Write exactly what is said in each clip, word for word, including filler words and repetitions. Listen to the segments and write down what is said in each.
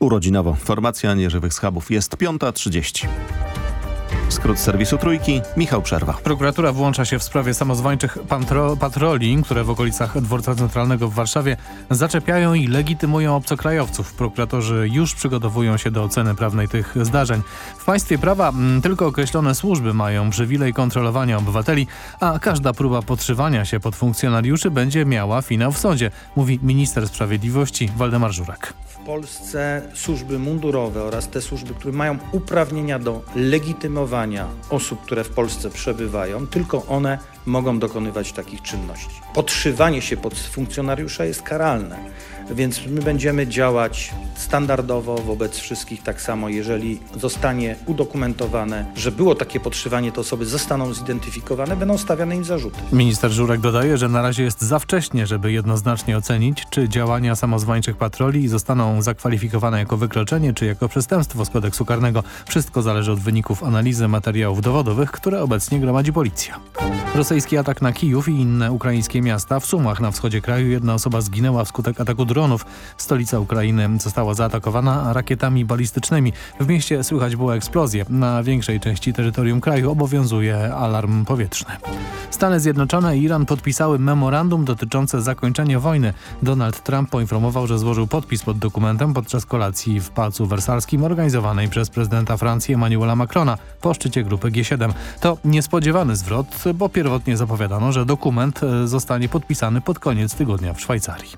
urodzinowo. Formacja Nieżywych Schabów jest piąta trzydzieści. Skrót serwisu Trójki, Michał Przerwa. Prokuratura włącza się w sprawie samozwańczych patro- patroli, które w okolicach Dworca Centralnego w Warszawie zaczepiają i legitymują obcokrajowców. Prokuratorzy już przygotowują się do oceny prawnej tych zdarzeń. W państwie prawa m, tylko określone służby mają przywilej kontrolowania obywateli, a każda próba podszywania się pod funkcjonariuszy będzie miała finał w sądzie, mówi minister sprawiedliwości Waldemar Żurek. W Polsce służby mundurowe oraz te służby, które mają uprawnienia do legitymowania osób, które w Polsce przebywają, tylko one mogą dokonywać takich czynności. Podszywanie się pod funkcjonariusza jest karalne, więc my będziemy działać standardowo wobec wszystkich tak samo. Jeżeli zostanie udokumentowane, że było takie podszywanie, to osoby zostaną zidentyfikowane, będą stawiane im zarzuty. Minister Żurek dodaje, że na razie jest za wcześnie, żeby jednoznacznie ocenić, czy działania samozwańczych patroli zostaną zakwalifikowane jako wykroczenie, czy jako przestępstwo z kodeksu karnego. Wszystko zależy od wyników analizy materiałów dowodowych, które obecnie gromadzi policja. Rosyjski atak na Kijów i inne ukraińskie miasta. W Sumach na wschodzie kraju jedna osoba zginęła wskutek ataku dronów. Stolica Ukrainy została zaatakowana rakietami balistycznymi. W mieście słychać było eksplozję. Na większej części terytorium kraju obowiązuje alarm powietrzny. Stany Zjednoczone i Iran podpisały memorandum dotyczące zakończenia wojny. Donald Trump poinformował, że złożył podpis pod dokumentem podczas kolacji w Pałacu Wersalskim organizowanej przez prezydenta Francji Emmanuela Macrona po szczycie grupy G siedem. To niespodziewany zwrot, bo pierwotnie zapowiadano, że dokument zostanie podpisany pod koniec tygodnia w Szwajcarii.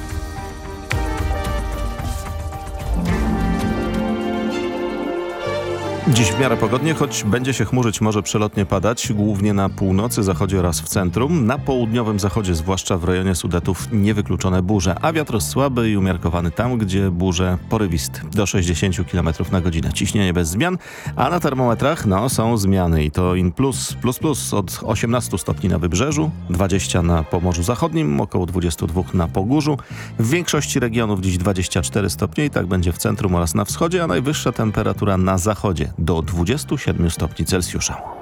Dziś w miarę pogodnie, choć będzie się chmurzyć, może przelotnie padać, głównie na północy, zachodzie oraz w centrum. Na południowym zachodzie, zwłaszcza w rejonie Sudetów, niewykluczone burze, a wiatr słaby i umiarkowany tam, gdzie burze porywisty, do sześćdziesiąt kilometrów na godzinę. Ciśnienie bez zmian, a na termometrach no, są zmiany i to in plus, plus, plus od osiemnastu stopni na Wybrzeżu, dwadzieścia na Pomorzu Zachodnim, około dwudziestu dwóch na Pogórzu. W większości regionów dziś dwadzieścia cztery stopnie i tak będzie w centrum oraz na wschodzie, a najwyższa temperatura na zachodzie do dwudziestu siedmiu stopni Celsjusza.